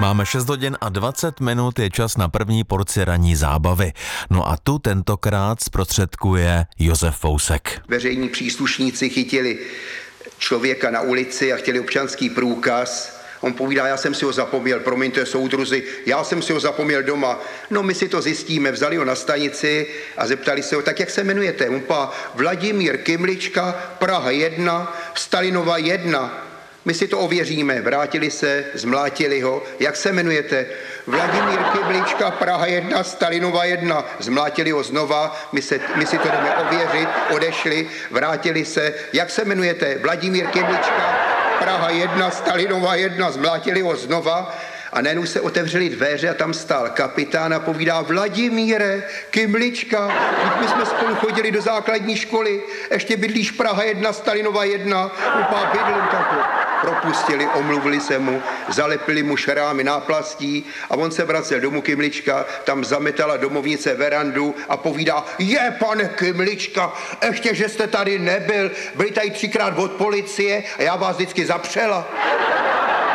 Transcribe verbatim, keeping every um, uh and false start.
Máme šest hodin a dvacet minut, je čas na první porci ranní zábavy. No a tu tentokrát zprostředkuje Josef Fousek. Veřejní příslušníci chytili člověka na ulici a chtěli občanský průkaz. On povídá, já jsem si ho zapomněl, promiňte soudruzi, já jsem si ho zapomněl doma. No my si to zjistíme, vzali ho na stanici a zeptali se ho, tak jak se jmenujete? On pá Vladimír Kymlička, Praha jedna, Stalinova jedna. My si to ověříme, vrátili se, zmlátili ho. Jak se jmenujete? Vladimír Kymlička, Praha jedna, Stalinova jedna. Zmlátili ho znova, my, se, my si to jdeme ověřit, odešli, vrátili se. Jak se jmenujete? Vladimír Kymlička, Praha jedna, Stalinova jedna. Zmlátili ho znova. A najednou se otevřely dveře a tam stál kapitán a povídá, Vladimíre Kymlička, my jsme spolu chodili do základní školy, ještě bydlíš Praha jedna, Stalinova jedna, upá bydlím taky. Propustili, omluvili se mu, zalepili mu šrámy náplastí a on se vracel domů Kymlička, tam zametala domovnice verandu a povídá, je pane Kymlička, ještě že jste tady nebyl, byli tady třikrát od policie a já vás vždycky zapřela.